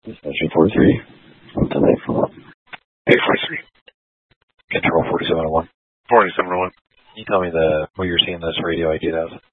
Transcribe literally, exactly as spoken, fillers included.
Station forty-three. Tonight for eight forty-three. Control forty-seven oh one. forty-seven oh one. Can you tell me the what you're seeing this radio I D as?